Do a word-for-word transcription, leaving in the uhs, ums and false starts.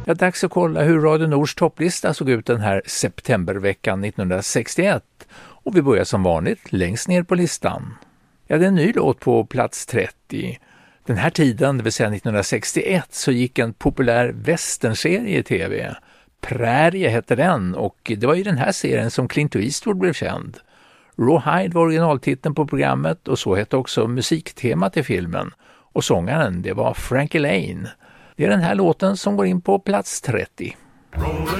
Ja, dags att kolla hur Radio Nords topplista såg ut den här septemberveckan nittonhundrasextioett. Och vi börjar som vanligt längst ner på listan. Ja, det är en ny låt på plats trettio. Den här tiden, det vill säga nittonhundrasextioett, så gick en populär westernserie i tv. Prärie hette den, och det var ju den här serien som Clint Eastwood blev känd. Rawhide var originaltiteln på programmet, och så hette också musiktemat i filmen. Och sångaren, det var Frankie Lane. Det är den här låten som går in på plats trettio.